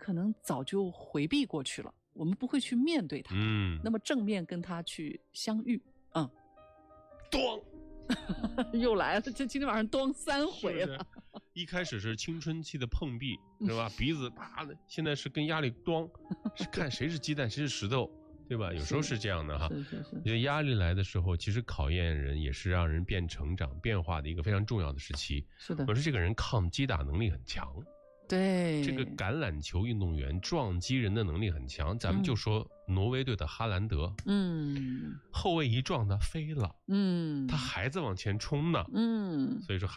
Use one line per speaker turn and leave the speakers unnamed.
可能早就回避过去了，我们不会去面对它，那么正面跟它去相遇，
咣
又来了，这今天晚上咣3回了。
一开始是青春期的碰壁，是吧？鼻子啪的，现在是跟压力咣，是看谁是鸡蛋谁是石头，对吧？有时候是这样的哈。
是。
因为压力来的时候，其实考验人也是让人成长变化的一个非常重要的时期。
是的。
我说这个人抗击打能力很强。
对，
这个橄榄球运动员撞击人的能力很强，咱们就说挪威队的哈兰德，后卫一撞他飞了，他还在往前冲呢，所以说